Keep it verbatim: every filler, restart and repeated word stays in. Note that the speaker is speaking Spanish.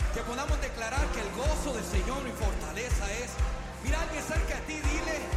que podamos declarar que el gozo del Señor mi fortaleza es. Mira a alguien cerca de ti, dile: